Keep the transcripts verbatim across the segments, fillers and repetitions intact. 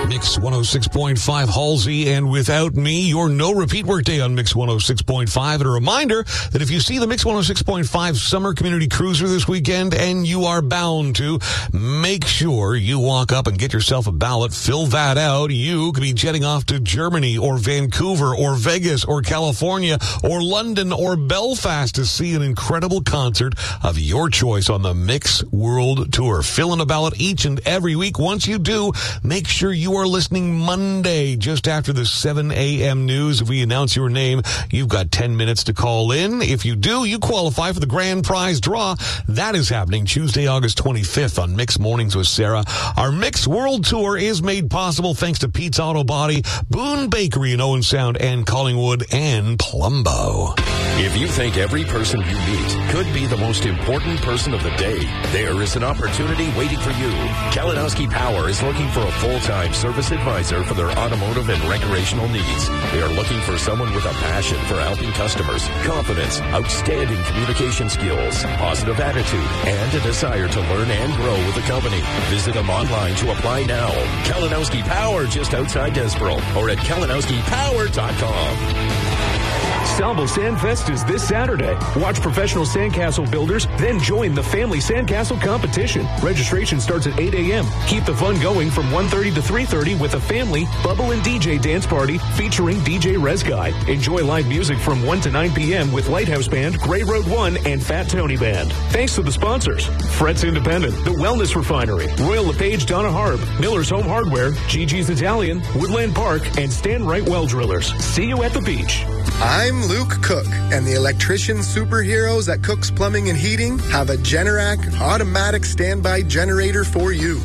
Mix one oh six point five Halsey and Without Me, your no repeat workday on Mix one oh six point five. And a reminder that if you see the Mix one oh six point five Summer Community Cruiser this weekend, and you are bound to, make sure you walk up and get yourself a ballot, fill that out. You could be jetting off to Germany or Vancouver or Vegas or California or London or Belfast to see an incredible concert of your choice on the Mix World Tour. Fill in a ballot each and every week. Once you do, make sure you are listening Monday just after the seven a.m. news. If we announce your name, you've got ten minutes to call in. If you do, you qualify for the grand prize draw. That is happening Tuesday, August twenty-fifth on Mix Mornings with Sarah. Our Mix World Tour is made possible thanks to Pete's Auto Body, Boone Bakery in Owen Sound and Collingwood, and Plumbo. If you think every person you meet could be the most important person of the day, there is an opportunity waiting for you. Kalinowski Power is looking for a full-time service advisor for their automotive and recreational needs. They are looking for someone with a passion for helping customers, confidence, outstanding communication skills, positive attitude, and a desire to learn and grow with the company. Visit them online to apply now. Kalinowski Power, just outside Desborough, or at kalinowski power dot com. Salvo Sandfest is this Saturday. Watch professional sandcastle builders, then join the Family Sandcastle Competition. Registration starts at eight a.m. Keep the fun going from one thirty to three thirty with a family bubble and D J dance party featuring D J Rez Guy. Enjoy live music from one to nine p.m. with Lighthouse Band, Grey Road one, and Fat Tony Band. Thanks to the sponsors: Fretz Independent, The Wellness Refinery, Royal LePage Donna Harb, Miller's Home Hardware, Gigi's Italian, Woodland Park, and Stan Wright Well Drillers. See you at the beach. I'm Luke Cook, and the electrician superheroes at Cook's Plumbing and Heating have a Generac automatic standby generator for you.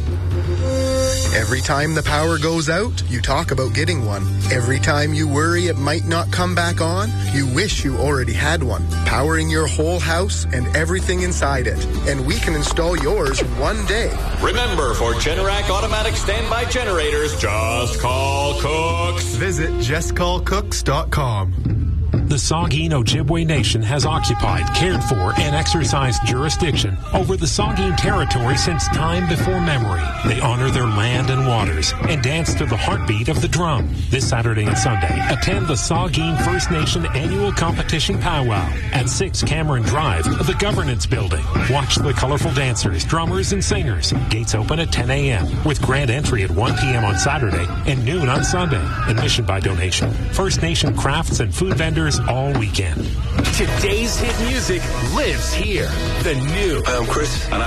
Every time the power goes out, you talk about getting one. Every time you worry it might not come back on, you wish you already had one, powering your whole house and everything inside it. And we can install yours one day. Remember, for Generac automatic standby generators, just call Cooks. Visit just call cooks dot com. The Saugeen Ojibwe Nation has occupied, cared for, and exercised jurisdiction over the Saugeen territory since time before memory. They honor their land and waters and dance to the heartbeat of the drum. This Saturday and Sunday, attend the Saugeen First Nation Annual Competition Powwow at six Cameron Drive, the Governance Building. Watch the colorful dancers, drummers, and singers. Gates open at ten a.m. with grand entry at one p.m. on Saturday and noon on Sunday. Admission by donation. First Nation crafts and food vendors all weekend. Today's hit music lives here. The new. I'm Chris, and I